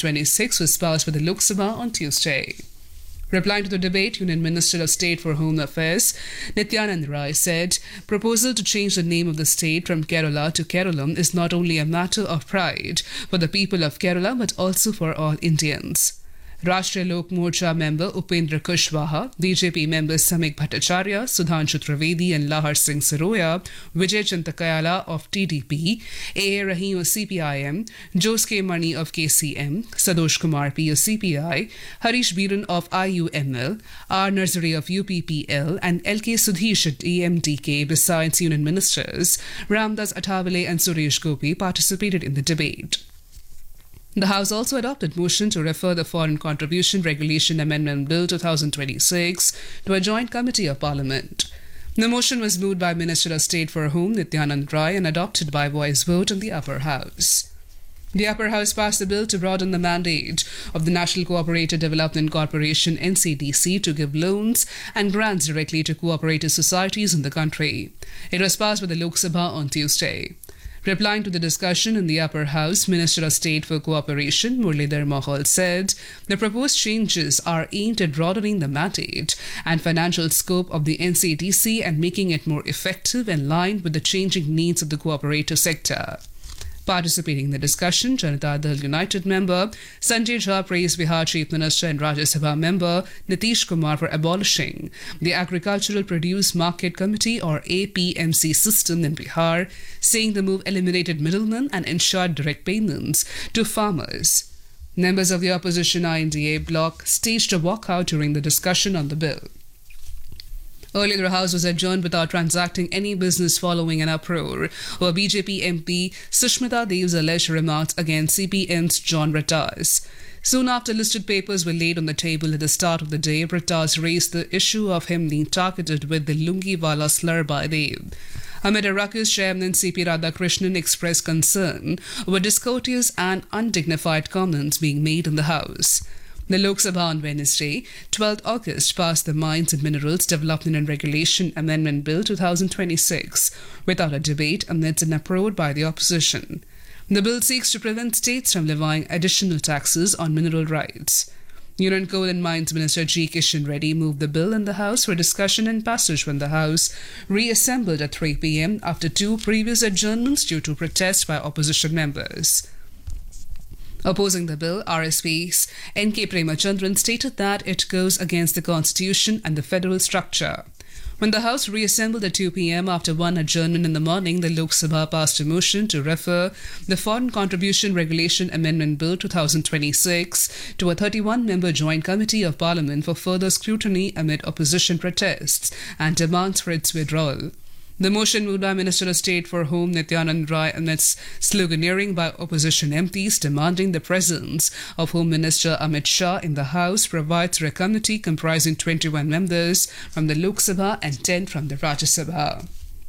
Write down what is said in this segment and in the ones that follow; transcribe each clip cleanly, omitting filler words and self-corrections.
2026 was passed by the Lok Sabha on Tuesday. Replying to the debate, Union Minister of State for Home Affairs Nityanand Rai said, "Proposal to change the name of the state from Kerala to Keralam is not only a matter of pride for the people of Kerala but also for all Indians." Rashtriya Lok Morcha member Upendra Kushwaha, BJP members Samik Bhattacharya, Sudhanshu Trivedi and Lahar Singh Saroya, Vijay Chantakayala of TDP, A.A. Rahim of CPIM, Jose K. Mani of KCM, Sadosh Kumar P of CPI, Harish Biran of IUML, R. Narzari of UPPL and L.K. Sudhish at EMDK besides Union Ministers, Ramdas Athawale and Suresh Gopi participated in the debate. The House also adopted motion to refer the Foreign Contribution Regulation Amendment Bill 2026 to a joint committee of Parliament. The motion was moved by Minister of State for Home Nityanand Rai and adopted by voice vote in the Upper House. The Upper House passed the bill to broaden the mandate of the National Cooperative Development Corporation NCDC to give loans and grants directly to cooperative societies in the country. It was passed by the Lok Sabha on Tuesday. Replying to the discussion in the Upper House, Minister of State for Cooperation Muralidhar Mohol said the proposed changes are aimed at broadening the mandate and financial scope of the NCDC and making it more effective and in line with the changing needs of the cooperative sector. Participating in the discussion, Janata Dal United member Sanjay Jha praised Bihar Chief Minister and Rajya Sabha member Nitish Kumar for abolishing the Agricultural Produce Market Committee or APMC system in Bihar, saying the move eliminated middlemen and ensured direct payments to farmers. Members of the opposition INDA bloc staged a walkout during the discussion on the bill. Earlier, the House was adjourned without transacting any business following an uproar over BJP MP Sushmita Dev's alleged remarks against CPM's John Brattas. Soon after listed papers were laid on the table at the start of the day, Brattas raised the issue of him being targeted with the Lungiwala slur by Dev. Amid a ruckus, Chairman C.P. Radhakrishnan expressed concern over discourteous and undignified comments being made in the House. The Lok Sabha on Wednesday, 12th August, passed the Mines and Minerals Development and Regulation Amendment Bill 2026 without a debate amidst an uproar by the opposition. The bill seeks to prevent states from levying additional taxes on mineral rights. Union Coal and Mines Minister G. Kishan Reddy moved the bill in the House for discussion and passage when the House reassembled at 3 p.m. after two previous adjournments due to protests by opposition members. Opposing the bill, RSP's N.K. Premachandran stated that it goes against the Constitution and the federal structure. When the House reassembled at 2 p.m. after one adjournment in the morning, the Lok Sabha passed a motion to refer the Foreign Contribution Regulation Amendment Bill 2026 to a 31-member joint committee of Parliament for further scrutiny amid opposition protests and demands for its withdrawal. The motion moved by Minister of State for Home Nityanand Rai amidst sloganeering by opposition MPs demanding the presence of Home Minister Amit Shah in the House provides for a committee comprising 21 members from the Lok Sabha and 10 from the Rajya Sabha.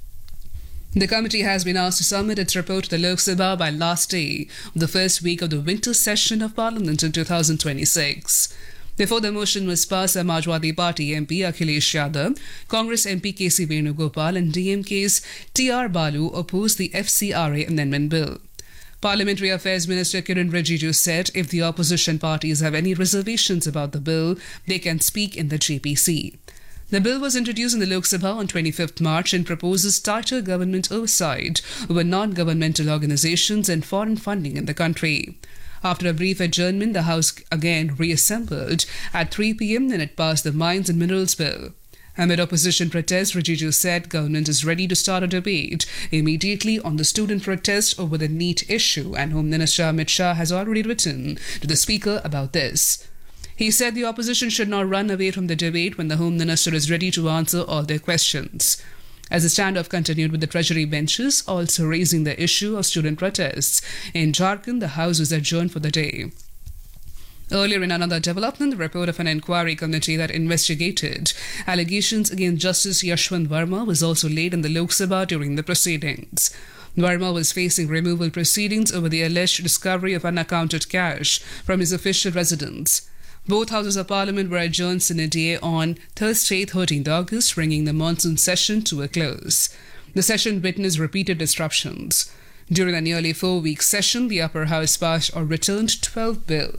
The committee has been asked to submit its report to the Lok Sabha by last day of the first week of the winter session of Parliament in 2026. Before the motion was passed, Samajwadi Party MP Akhilesh Yadav, Congress MP KC Venugopal and DMK's T.R. Balu opposed the FCRA Amendment Bill. Parliamentary Affairs Minister Kiran Rijiju said if the opposition parties have any reservations about the bill, they can speak in the JPC. The bill was introduced in the Lok Sabha on 25th March and proposes tighter government oversight over non-governmental organizations and foreign funding in the country. After a brief adjournment, the House again reassembled at 3 p.m. and it passed the Mines and Minerals Bill. Amid opposition protests, Rijiju said government is ready to start a debate immediately on the student protest over the NEET issue, and Home Minister Amit Shah has already written to the Speaker about this. He said the opposition should not run away from the debate when the Home Minister is ready to answer all their questions. As the standoff continued with the Treasury benches also raising the issue of student protests, in Jharkhand, the House was adjourned for the day. Earlier in another development, the report of an inquiry committee that investigated allegations against Justice Yashwant Verma was also laid in the Lok Sabha during the proceedings. Verma was facing removal proceedings over the alleged discovery of unaccounted cash from his official residence. Both houses of parliament were adjourned sine die on Thursday, 13th August, bringing the monsoon session to a close. The session witnessed repeated disruptions. During the nearly 4-week session, the upper house passed or returned 12 bills.